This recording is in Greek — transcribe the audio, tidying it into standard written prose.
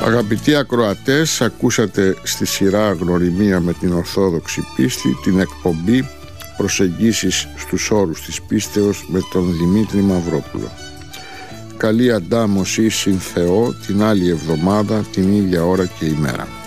Αγαπητοί ακροατές, ακούσατε στη σειρά Γνωριμία με την Ορθόδοξη Πίστη την εκπομπή Προσεγγίσεις στους όρους της πίστεως με τον Δημήτρη Μαυρόπουλο. Καλή αντάμωση συν Θεό την άλλη εβδομάδα την ίδια ώρα και ημέρα.